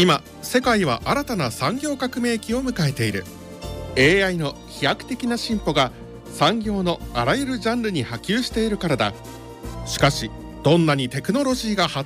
今世界は新たな産業革命期を迎えている。 AI の飛躍的な進歩が産業のあらゆるジャンルに波及しているからだ。しかしどんなにテクノロジーが発